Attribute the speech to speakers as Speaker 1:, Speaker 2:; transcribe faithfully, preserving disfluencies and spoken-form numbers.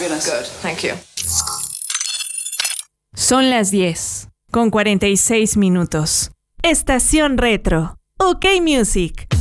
Speaker 1: goodness.
Speaker 2: Good, thank you.
Speaker 3: Son las diez, con cuarenta y seis minutos. Estación Retro. OK Music.